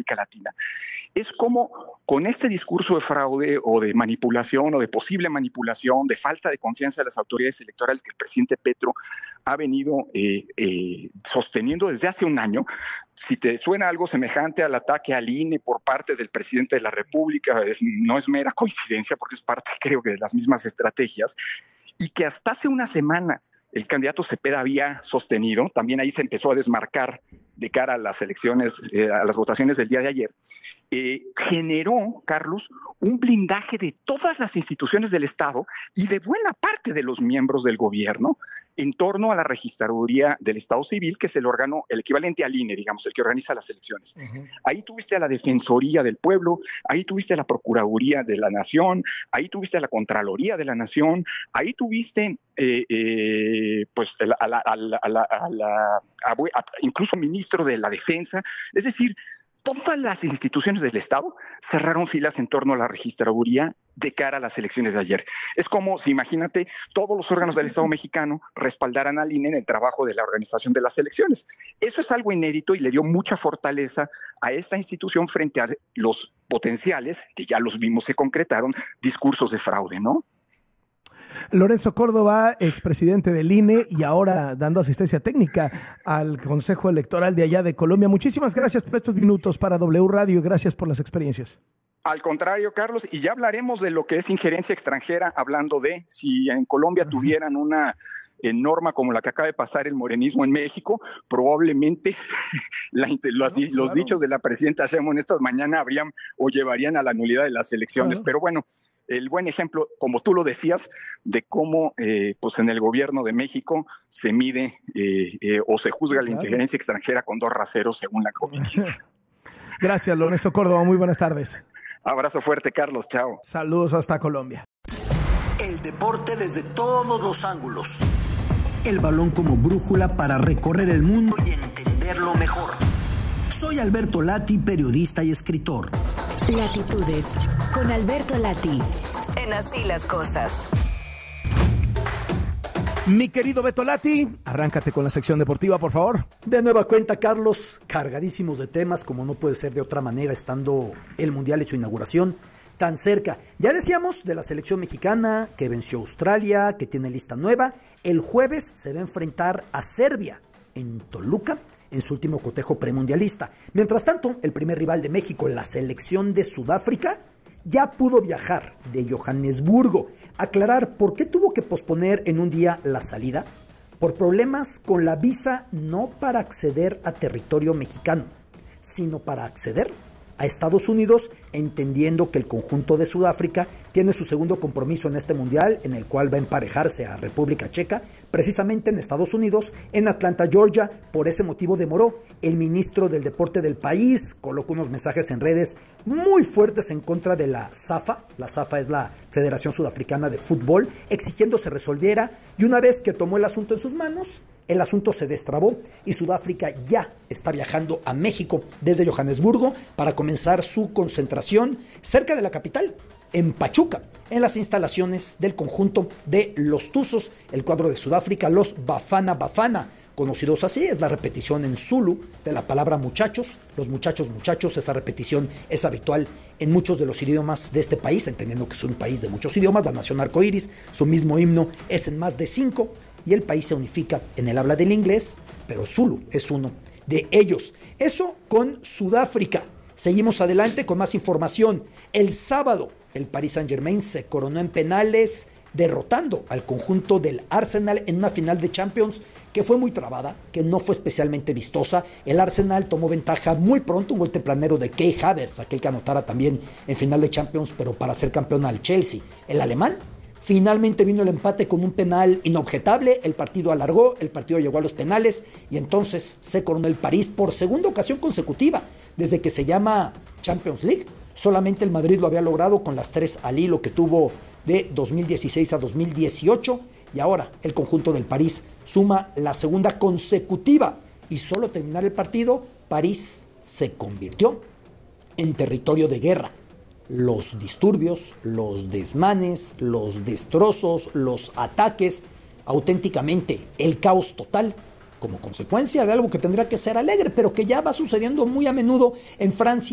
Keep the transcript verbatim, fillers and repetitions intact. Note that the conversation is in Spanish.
América Latina, es como con este discurso de fraude o de manipulación o de posible manipulación, de falta de confianza de las autoridades electorales que el presidente Petro ha venido eh, eh, sosteniendo desde hace un año. Si te suena algo semejante al ataque al I N E por parte del presidente de la República, es, no es mera coincidencia porque es parte, creo que, de las mismas estrategias, y que hasta hace una semana el candidato Cepeda había sostenido, también ahí se empezó a desmarcar de cara a las elecciones, eh, a las votaciones del día de ayer, eh, generó, Carlos, un blindaje de todas las instituciones del Estado y de buena parte de los miembros del gobierno en torno a la registraduría del Estado Civil, que es el órgano, el equivalente al I N E, digamos, el que organiza las elecciones. Uh-huh. Ahí tuviste a la Defensoría del Pueblo, ahí tuviste a la Procuraduría de la Nación, ahí tuviste a la Contraloría de la Nación, ahí tuviste eh, eh, pues a la, a la, a la, a la, a la a, a, incluso ministro de la Defensa, es decir, todas las instituciones del Estado cerraron filas en torno a la registraduría de cara a las elecciones de ayer. Es como si, imagínate, todos los órganos del Estado mexicano respaldaran al I N E en el trabajo de la organización de las elecciones. Eso es algo inédito y le dio mucha fortaleza a esta institución frente a los potenciales, que ya los vimos se concretaron, discursos de fraude, ¿no? Lorenzo Córdoba, expresidente del I N E y ahora dando asistencia técnica al Consejo Electoral de allá de Colombia. Muchísimas gracias por estos minutos para W Radio y gracias por las experiencias. Al contrario, Carlos, y ya hablaremos de lo que es injerencia extranjera, hablando de si en Colombia tuvieran una norma como la que acaba de pasar el morenismo en México, probablemente la, los, no, claro. los dichos de la presidenta Sheinbaum estas mañana habrían o llevarían a la nulidad de las elecciones. Claro. Pero bueno, el buen ejemplo, como tú lo decías, de cómo eh, pues en el gobierno de México se mide eh, eh, o se juzga claro. la injerencia extranjera con dos raseros según la conveniencia. Gracias, Lorenzo Córdoba. Muy buenas tardes. Abrazo fuerte, Carlos. Chao. Saludos hasta Colombia. El deporte desde todos los ángulos. El balón como brújula para recorrer el mundo y entenderlo mejor. Soy Alberto Lati, periodista y escritor. Latitudes, con Alberto Lati, en Así las Cosas. Mi querido Beto Lati, arráncate con la sección deportiva, por favor. De nueva cuenta, Carlos, cargadísimos de temas, como no puede ser de otra manera, estando el Mundial y su inauguración tan cerca. Ya decíamos de la selección mexicana, que venció a Australia, que tiene lista nueva. El jueves se va a enfrentar a Serbia en Toluca, en su último cotejo premundialista. Mientras tanto, el primer rival de México, la selección de Sudáfrica, ya pudo viajar de Johannesburgo. Aclarar por qué tuvo que posponer en un día la salida. Por problemas con la visa, no para acceder a territorio mexicano, sino para acceder a Estados Unidos, entendiendo que el conjunto de Sudáfrica tiene su segundo compromiso en este mundial, en el cual va a emparejarse a República Checa, precisamente en Estados Unidos, en Atlanta, Georgia. Por ese motivo demoró. El ministro del deporte del país colocó unos mensajes en redes muy fuertes en contra de la SAFA, la SAFA es la Federación Sudafricana de Fútbol, exigiendo se resolviera, y una vez que tomó el asunto en sus manos, el asunto se destrabó y Sudáfrica ya está viajando a México desde Johannesburgo para comenzar su concentración cerca de la capital, en Pachuca, en las instalaciones del conjunto de los Tuzos, el cuadro de Sudáfrica, los Bafana Bafana, conocidos así, es la repetición en Zulu de la palabra muchachos, los muchachos muchachos, esa repetición es habitual en muchos de los idiomas de este país, entendiendo que es un país de muchos idiomas, la nación arcoíris, su mismo himno es en más de cinco, y el país se unifica en el habla del inglés, pero Zulu es uno de ellos. Eso con Sudáfrica. Seguimos adelante con más información. El sábado, el Paris Saint-Germain se coronó en penales, derrotando al conjunto del Arsenal en una final de Champions que fue muy trabada, que no fue especialmente vistosa. El Arsenal tomó ventaja muy pronto, un gol tempranero de Kai Havertz, aquel que anotara también en final de Champions, pero para ser campeón al Chelsea. El alemán finalmente vino el empate con un penal inobjetable, el partido alargó, el partido llegó a los penales y entonces se coronó el París por segunda ocasión consecutiva, desde que se llama Champions League. Solamente el Madrid lo había logrado con las tres al hilo que tuvo de dos mil dieciséis a dos mil dieciocho, y ahora el conjunto del París suma la segunda consecutiva, y solo terminar el partido, París se convirtió en territorio de guerra. Los disturbios, los desmanes, los destrozos, los ataques, auténticamente el caos total, como consecuencia de algo que tendría que ser alegre, pero que ya va sucediendo muy a menudo en Francia